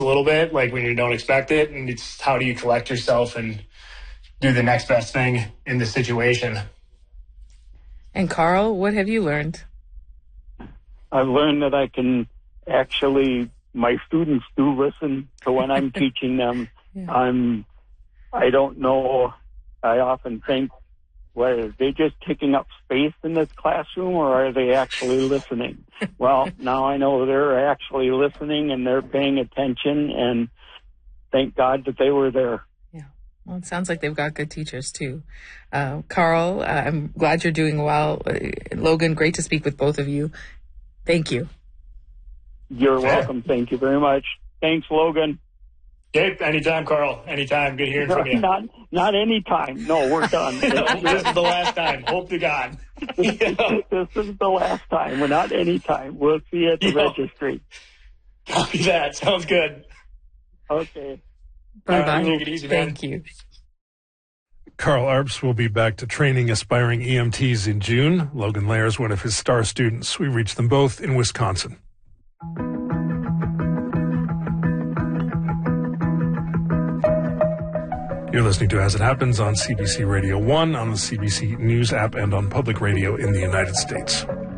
a little bit, like when you don't expect it, and it's how do you collect yourself and do the next best thing in the situation. And Carl, what have you learned? I've learned that I can actually, my students do listen to when I'm teaching them. Yeah. I don't know, I often think, well, are they just taking up space in this classroom, or are they actually listening? Well, now I know they're actually listening and they're paying attention, and thank God that they were there. Yeah. Well, it sounds like they've got good teachers, too. Carl, I'm glad you're doing well. Logan, great to speak with both of you. Thank you. You're welcome. Thank you very much. Thanks, Logan. Okay, anytime, Carl. Anytime. Good hearing from you. Not anytime. No, we're done. This is the last time. Hope to God. This is the last time. We're not anytime. We'll see you at the registry. Copy that. Sounds good. Okay. Bye-bye. Take it easy, man. Thank you. Carl Arps will be back to training aspiring EMTs in June. Logan Lair is one of his star students. We reached them both in Wisconsin. You're listening to As It Happens on CBC Radio 1, on the CBC News app, and on public radio in the United States.